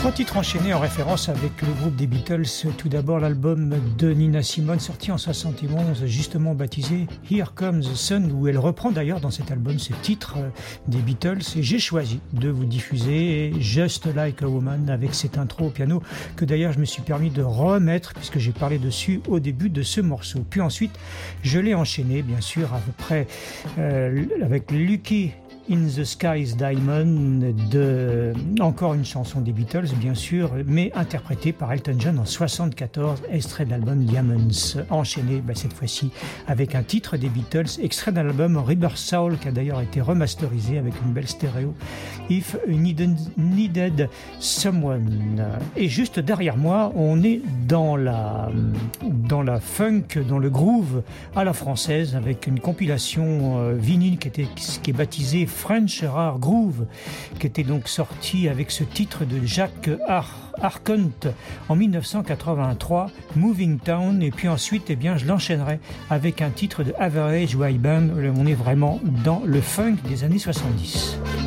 Trois titres enchaînés en référence avec le groupe des Beatles. Tout d'abord l'album de Nina Simone sorti en 71, justement baptisé Here Comes the Sun, où elle reprend d'ailleurs dans cet album ce titre des Beatles. Et j'ai choisi de vous diffuser Just Like a Woman avec cette intro au piano que d'ailleurs je me suis permis de remettre puisque j'ai parlé dessus au début de ce morceau. Puis ensuite je l'ai enchaîné bien sûr à peu près avec Lucky In the Sky's Diamond, encore une chanson des Beatles bien sûr, mais interprétée par Elton John en 74, extrait de l'album Diamonds, enchaîné cette fois-ci avec un titre des Beatles, extrait d'un album River Soul qui a d'ailleurs été remasterisé avec une belle stéréo, If You Needed Someone. Et juste derrière moi, on est dans la funk, dans le groove à la française, avec une compilation vinyle qui est baptisée French Rare Groove, qui était donc sorti avec ce titre de Jacques Arcont en 1983, Moving Town. Et puis ensuite, je l'enchaînerai avec un titre de Average White Band. On est vraiment dans le funk des années 70.